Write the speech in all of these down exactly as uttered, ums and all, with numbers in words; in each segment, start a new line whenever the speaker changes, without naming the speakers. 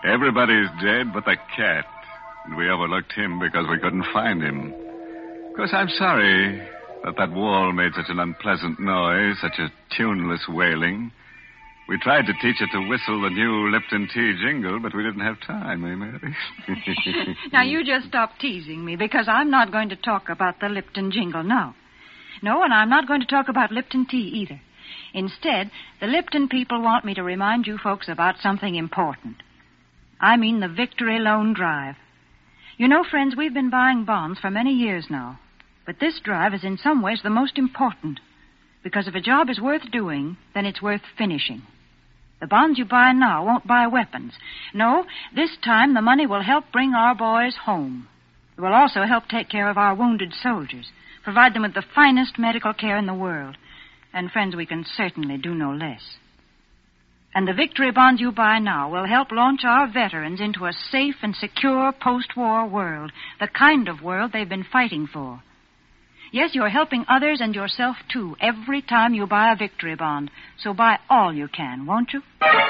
Everybody's dead but the cat. And we overlooked him because we couldn't find him. Of course, I'm sorry that that wall made such an unpleasant noise, such a tuneless wailing. We tried to teach it to whistle the new Lipton tea jingle, but we didn't have time, eh, Mary?
Now, you just stop teasing me, because I'm not going to talk about the Lipton jingle now. No, and I'm not going to talk about Lipton tea either. Instead, the Lipton people want me to remind you folks about something important. I mean the Victory Loan Drive. You know, friends, we've been buying bonds for many years now. But this drive is in some ways the most important. Because if a job is worth doing, then it's worth finishing. The bonds you buy now won't buy weapons. No, this time the money will help bring our boys home. It will also help take care of our wounded soldiers, provide them with the finest medical care in the world. And, friends, we can certainly do no less. And the victory bonds you buy now will help launch our veterans into a safe and secure post-war world, the kind of world they've been fighting for. Yes, you're helping others and yourself, too, every time you buy a victory bond. So buy all you can, won't you?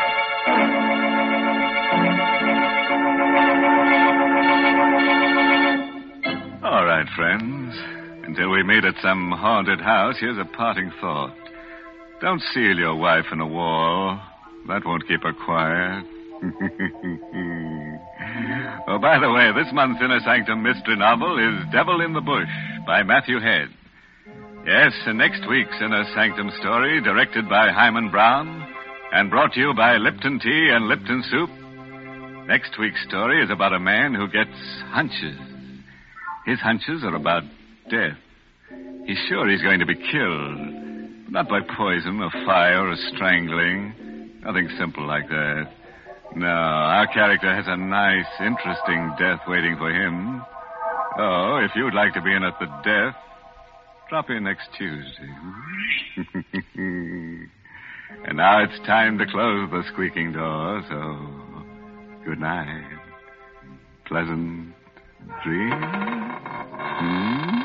All right, friends. Until we meet at some haunted house, here's a parting thought. Don't seal your wife in a wall. That won't keep her quiet. Oh, by the way, this month's Inner Sanctum mystery novel is Devil in the Bush by Matthew Head. Yes, and next week's Inner Sanctum story, directed by Hyman Brown and brought to you by Lipton Tea and Lipton Soup. Next week's story is about a man who gets hunches. His hunches are about death. He's sure he's going to be killed. Not by poison or fire or strangling. Nothing simple like that. No, our character has a nice, interesting death waiting for him. Oh, if you'd like to be in at the death, drop in next Tuesday. And now it's time to close the squeaking door, so good night. Pleasant dreams. Hmm?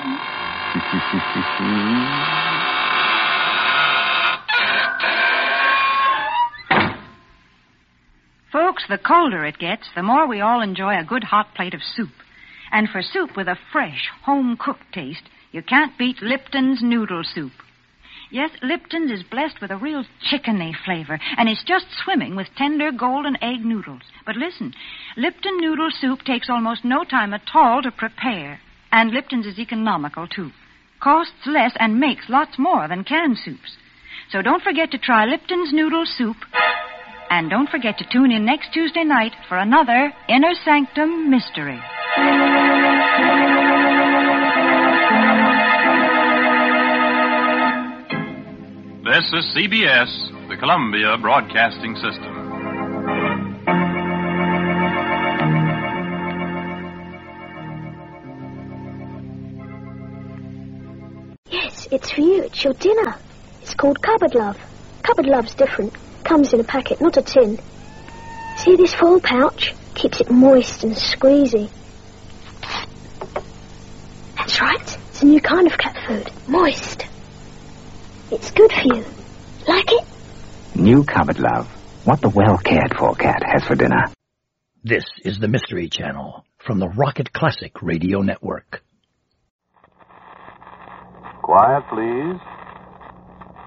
Folks, the colder it gets, the more we all enjoy a good hot plate of soup. And for soup with a fresh, home-cooked taste, you can't beat Lipton's noodle soup. Yes, Lipton's is blessed with a real chickeny flavor, and it's just swimming with tender golden egg noodles. But listen, Lipton noodle soup takes almost no time at all to prepare. And Lipton's is economical, too. Costs less and makes lots more than canned soups. So don't forget to try Lipton's noodle soup. And don't forget to tune in next Tuesday night for another Inner Sanctum Mystery.
This is C B S, the Columbia Broadcasting System.
Yes, it's for you. It's your dinner. It's called Cupboard Love. Cupboard Love's different. Comes in a packet, not a tin. See this foil pouch? Keeps it moist and squeezy. That's right. It's a new kind of cat food. Moist. It's good for you. Like it?
New Cupboard Love. What the well-cared-for cat has for dinner.
This is the Mystery Channel from the Rocket Classic Radio Network.
Quiet, please.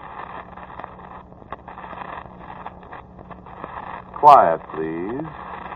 Quiet, please.